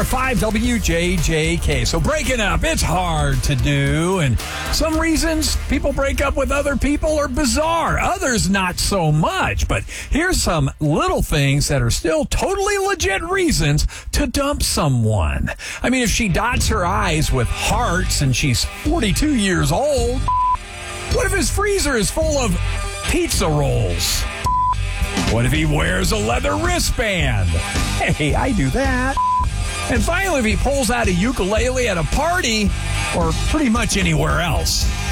104.5 WJJK. So breaking up, it's hard to do. And some reasons people break up with other people are bizarre. Others not so much. But here's some little things that are still totally legit reasons to dump someone. I mean, if she dots her I's with hearts and she's 42 years old, what if his freezer is full of pizza rolls? What if he wears a leather wristband? Hey, I do that. And finally, if he pulls out a ukulele at a party or pretty much anywhere else.